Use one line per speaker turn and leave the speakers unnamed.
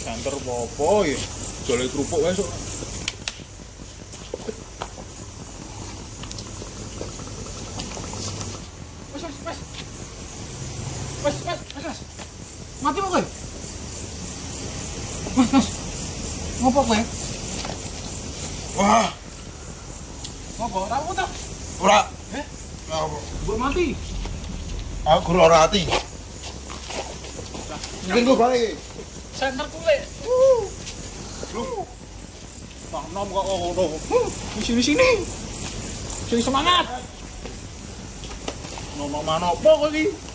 Center apa ya? Jole kerupuk wae sok. Wes. Mati mau kowe? Mas. Ngopo kowe?
Wah,
Ngopo? Ramu ta?
ora.
Apa? Mbok mati.
Aku guru ora ati. Mungkin gua balik.
Center kulit. Bang nom kok ngono. Sini. Sini semangat. Ngomong mana apa kowe iki?